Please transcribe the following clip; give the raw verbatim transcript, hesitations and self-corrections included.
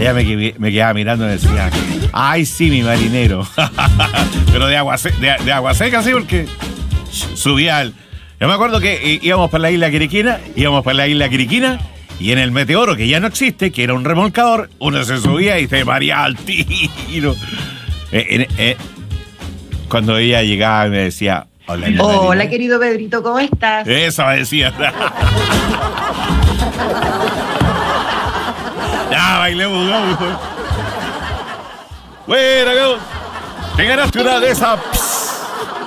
Ella me, que- me quedaba mirando y me decía, ay, sí, mi marinero. Pero de agua, se- de, de agua seca, sí, porque subía al... Yo me acuerdo que eh, íbamos para la isla Quiriquina, íbamos para la isla Quiriquina, y en el Meteoro, que ya no existe, que era un remolcador, uno se subía y se mareaba al tiro. Eh, eh, eh, cuando ella llegaba me decía, hola, mi Hola, marinero. querido Pedrito, ¿cómo estás? Eso me decía. Ya, bailemos, vamos. Bueno, vamos. Te ganaste una de esas.